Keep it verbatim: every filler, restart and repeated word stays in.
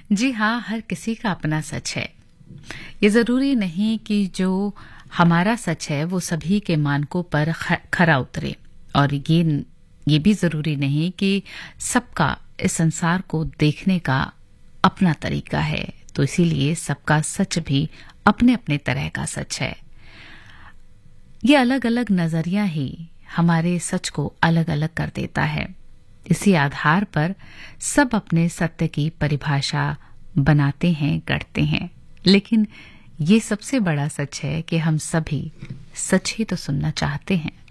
जी हाँ, हर किसी का अपना सच है। ये जरूरी नहीं कि जो हमारा सच है वो सभी के मानकों पर ख- खरा उतरे, और ये ये भी जरूरी नहीं कि सबका इस संसार को देखने का अपना तरीका है। तो इसीलिए सबका सच भी अपने अपने तरह का सच है। ये अलग अलग नजरिया ही हमारे सच को अलग अलग कर देता है। इसी आधार पर सब अपने सत्य की परिभाषा बनाते हैं, गढ़ते हैं। लेकिन ये सबसे बड़ा सच है कि हम सभी सच ही तो सुनना चाहते हैं।